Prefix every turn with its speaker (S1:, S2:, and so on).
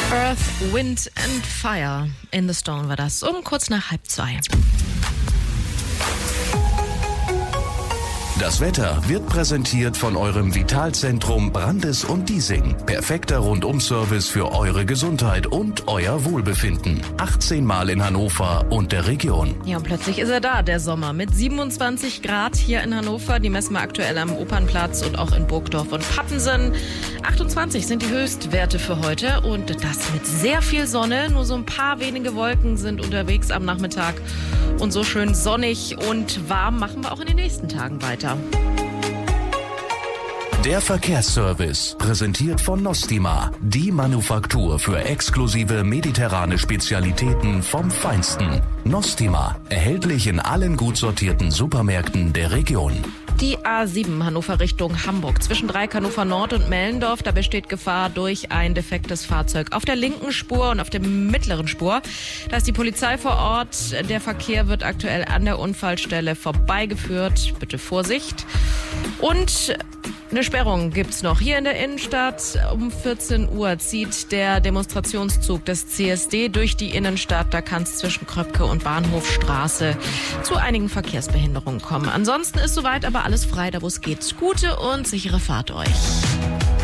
S1: Earth, Wind and Fire in the Stone war das, kurz nach 1:30.
S2: Das Wetter wird präsentiert von eurem Vitalzentrum Brandes und Diesing. Perfekter Rundum-Service für eure Gesundheit und euer Wohlbefinden. 18 Mal in Hannover und der Region.
S1: Ja, und plötzlich ist er da, der Sommer, mit 27 Grad hier in Hannover. Die messen wir aktuell am Opernplatz und auch in Burgdorf und Pattensen. 28 sind die Höchstwerte für heute und das mit sehr viel Sonne. Nur so ein paar wenige Wolken sind unterwegs am Nachmittag. Und so schön sonnig und warm machen wir auch in den nächsten Tagen weiter.
S2: Der Verkehrsservice, präsentiert von Nostima, die Manufaktur für exklusive mediterrane Spezialitäten vom Feinsten. Nostima, erhältlich in allen gut sortierten Supermärkten der Region.
S1: Die A7 Hannover Richtung Hamburg zwischen Dreieck Hannover Nord und Mellendorf. Da besteht Gefahr durch ein defektes Fahrzeug. Auf der linken Spur und auf der mittleren Spur, da ist die Polizei vor Ort. Der Verkehr wird aktuell an der Unfallstelle vorbeigeführt. Bitte Vorsicht. Und eine Sperrung gibt's noch. Hier in der Innenstadt um 14 Uhr zieht der Demonstrationszug des CSD durch die Innenstadt. Da kann es zwischen Kröpke und Bahnhofstraße zu einigen Verkehrsbehinderungen kommen. Ansonsten ist soweit aber alles frei, da wo es geht. Gute und sichere Fahrt euch.